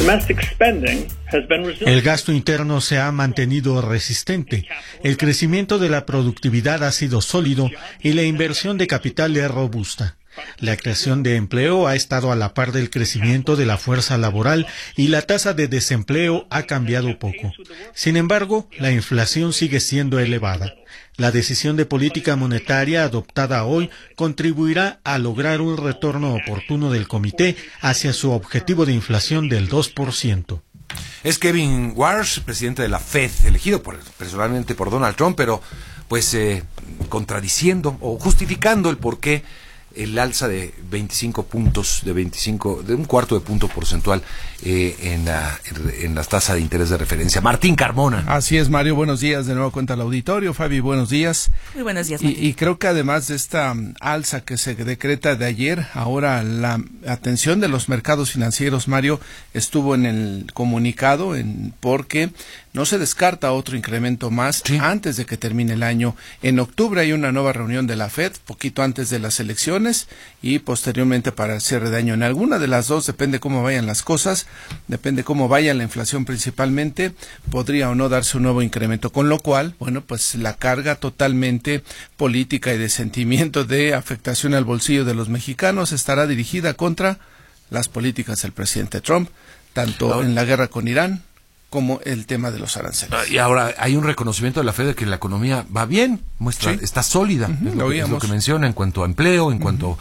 El gasto interno se ha mantenido resistente, el crecimiento de la productividad ha sido sólido y la inversión de capital es robusta. La creación de empleo ha estado a la par del crecimiento de la fuerza laboral y la tasa de desempleo ha cambiado poco. Sin embargo, la inflación sigue siendo elevada. La decisión de política monetaria adoptada hoy contribuirá a lograr un retorno oportuno del comité hacia su objetivo de inflación del 2%. Es Kevin Warsh, presidente de la Fed, elegido personalmente por Donald Trump, pero contradiciendo o justificando el porqué el alza de 25 puntos, de un cuarto de punto porcentual en la tasa de interés de referencia. Martín Carmona. Así es, Mario, buenos días, de nuevo cuenta al auditorio. Fabi, buenos días. Muy buenos días, Martín. Y creo que además de esta alza que se decreta de ayer, ahora la atención de los mercados financieros, Mario, estuvo en el comunicado porque no se descarta otro incremento más antes de que termine el año. En octubre hay una nueva reunión de la Fed, poquito antes de las elecciones, y posteriormente para el cierre de año. En alguna de las dos, depende cómo vayan las cosas, depende cómo vaya la inflación principalmente, podría o no darse un nuevo incremento, con lo cual, pues la carga totalmente política y de sentimiento de afectación al bolsillo de los mexicanos estará dirigida contra las políticas del presidente Trump, tanto en la guerra con Irán como el tema de los aranceles. Y ahora hay un reconocimiento de la Fed de que la economía va bien, está sólida, es lo que menciona en cuanto a empleo, en cuanto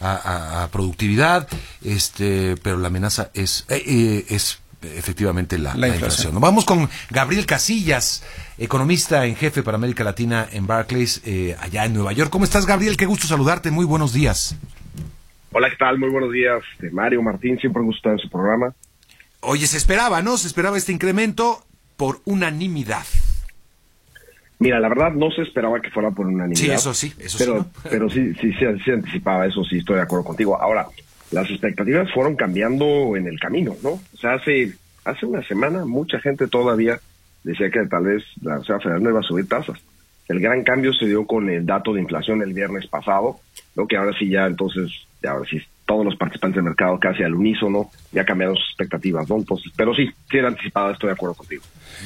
a productividad, pero la amenaza es efectivamente la inflación. Vamos con Gabriel Casillas, economista en jefe para América Latina en Barclays, allá en Nueva York. ¿Cómo estás, Gabriel? Qué gusto saludarte, muy buenos días. Hola, ¿qué tal? Muy buenos días, Mario, Martín, siempre un gusto estar en su programa. Oye, se esperaba este incremento por unanimidad. Mira, la verdad no se esperaba que fuera por unanimidad. Sí, pero sí se anticipaba, eso sí, estoy de acuerdo contigo. Ahora, las expectativas fueron cambiando en el camino, ¿no? O sea, hace una semana mucha gente todavía decía que tal vez la Reserva Federal no iba a subir tasas. El gran cambio se dio con el dato de inflación el viernes pasado, ¿no? Que ahora sí todos los participantes del mercado casi al unísono ya cambiaron sus expectativas, ¿no? Entonces, pero sí era anticipada, estoy de acuerdo contigo.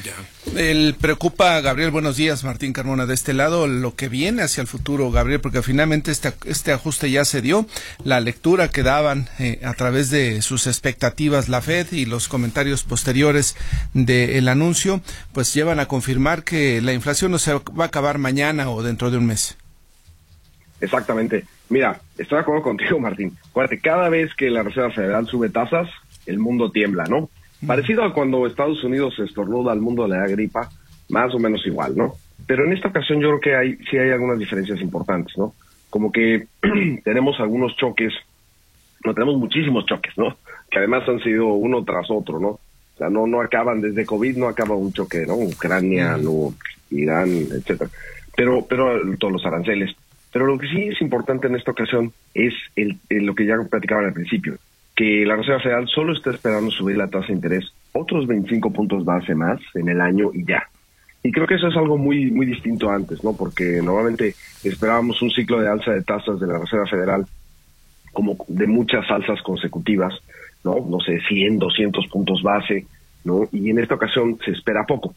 Preocupa, Gabriel, buenos días, Martín Carmona, de este lado, lo que viene hacia el futuro, Gabriel, porque finalmente este ajuste ya se dio. La lectura que daban a través de sus expectativas la Fed y los comentarios posteriores del anuncio, pues llevan a confirmar que la inflación no se va a acabar mañana o dentro de un mes. Exactamente. Mira, estoy de acuerdo contigo, Martín. Acuérdate, cada vez que la Reserva Federal sube tasas, el mundo tiembla, ¿no? Parecido a cuando Estados Unidos estornuda, al mundo le da gripa, más o menos igual, ¿no? Pero en esta ocasión yo creo que sí hay algunas diferencias importantes, ¿no? Como que tenemos algunos choques, tenemos muchísimos choques, ¿no? Que además han sido uno tras otro, ¿no? O sea, no acaban, desde COVID no acaba un choque, ¿no? Ucrania, Irán, etcétera. Pero todos los aranceles. Pero lo que sí es importante en esta ocasión es lo que ya platicaban al principio, que la Reserva Federal solo está esperando subir la tasa de interés otros 25 puntos base más en el año y ya. Y creo que eso es algo muy muy distinto a antes, ¿no? Porque normalmente esperábamos un ciclo de alza de tasas de la Reserva Federal como de muchas alzas consecutivas, ¿no? No sé, 100, 200 puntos base, ¿no? Y en esta ocasión se espera poco.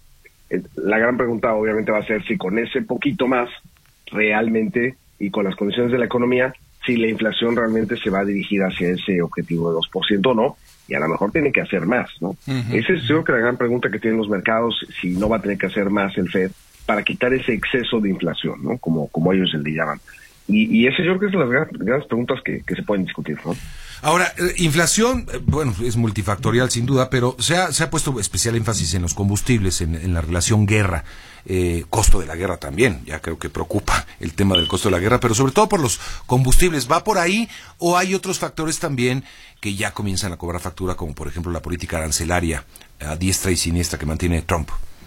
La gran pregunta obviamente va a ser si con ese poquito más realmente y con las condiciones de la economía, si la inflación realmente se va a dirigir hacia ese objetivo de 2% o no, y a lo mejor tiene que hacer más, ¿no? Esa es yo creo que la gran pregunta que tienen los mercados, si no va a tener que hacer más el Fed para quitar ese exceso de inflación, ¿no? Como ellos le llaman. Y ese yo creo que es de las grandes preguntas que se pueden discutir, ¿no? Ahora, inflación, es multifactorial sin duda, pero se ha puesto especial énfasis en los combustibles, en la relación guerra, costo de la guerra también, ya creo que preocupa el tema del costo de la guerra, pero sobre todo por los combustibles. ¿Va por ahí o hay otros factores también que ya comienzan a cobrar factura, como por ejemplo la política arancelaria a diestra y siniestra que mantiene Trump?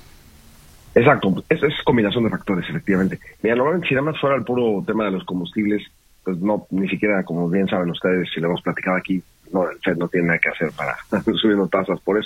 Exacto, es combinación de factores, efectivamente. Mira, normalmente si nada más fuera el puro tema de los combustibles, pues no, ni siquiera, como bien saben ustedes, si lo hemos platicado aquí, no, el Fed no tiene nada que hacer para subiendo tasas por eso.